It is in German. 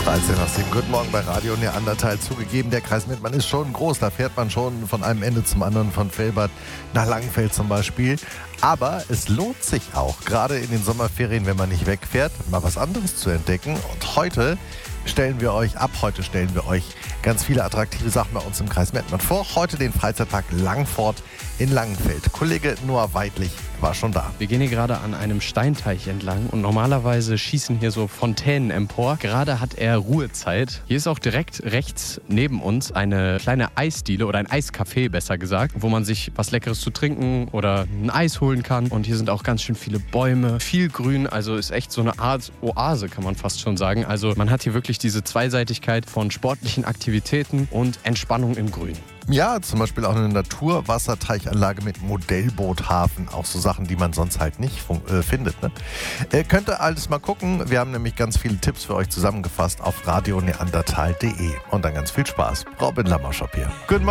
13 nach 7. Guten Morgen bei Radio Neandertal. Zugegeben, der Kreis Mettmann ist schon groß. Da fährt man schon von einem Ende zum anderen, von Velbert nach Langenfeld zum Beispiel. Aber es lohnt sich auch, gerade in den Sommerferien, wenn man nicht wegfährt, mal was anderes zu entdecken. Und ab heute stellen wir euch ganz viele attraktive Sachen bei uns im Kreis Mettmann vor. Heute den Freizeitpark Langfort in Langenfeld. Kollege Noah Weidlich war schon da. Wir gehen hier gerade an einem Steinteich entlang und normalerweise schießen hier so Fontänen empor. Gerade hat er Ruhezeit. Hier ist auch direkt rechts neben uns eine kleine Eisdiele oder ein Eiscafé, besser gesagt, wo man sich was Leckeres zu trinken oder ein Eis holen kann. Und hier sind auch ganz schön viele Bäume, viel Grün, also ist echt so eine Art Oase, kann man fast schon sagen. Also man hat hier wirklich diese Zweiseitigkeit von sportlichen Aktivitäten und Entspannung im Grün. Ja, zum Beispiel auch eine Naturwasserteichanlage mit Modellboothafen. Auch so Sachen, die man sonst halt nicht findet. Ne? Könnt ihr alles mal gucken. Wir haben nämlich ganz viele Tipps für euch zusammengefasst auf radioneandertal.de. Und dann ganz viel Spaß. Robin Lammerschop hier. Guten Morgen.